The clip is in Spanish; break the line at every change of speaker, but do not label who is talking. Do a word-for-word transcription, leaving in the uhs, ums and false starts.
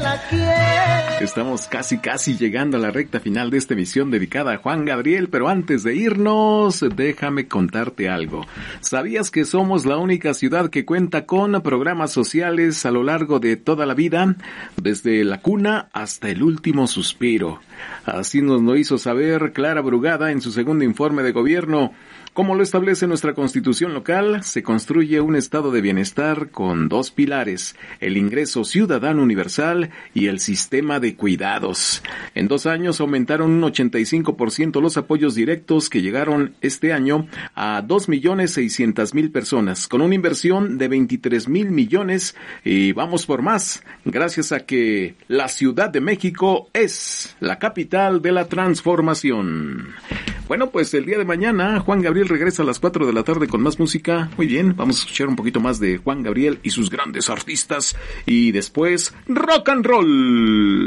la quiero.
Estamos casi casi llegando a la recta final de esta emisión dedicada a Juan Gabriel, pero antes de irnos, déjame contarte algo. ¿Sabías que somos la única ciudad que cuenta con programas sociales a lo largo de toda la vida? Desde la cuna hasta el último suspiro. Así nos lo hizo saber Clara Brugada en su segundo informe de gobierno. Como lo establece nuestra Constitución local, se construye un estado de bienestar con dos pilares, el ingreso ciudadano universal y el sistema de cuidados. En dos años aumentaron un ochenta y cinco por ciento los apoyos directos que llegaron este año a dos millones seiscientas mil personas, con una inversión de veintitrés mil millones y vamos por más, gracias a que la Ciudad de México es la capital de la transformación. Bueno, pues el día de mañana Juan Gabriel regresa a las cuatro de la tarde con más música. Muy bien, vamos a escuchar un poquito más de Juan Gabriel y sus grandes artistas. Y después, rock and roll.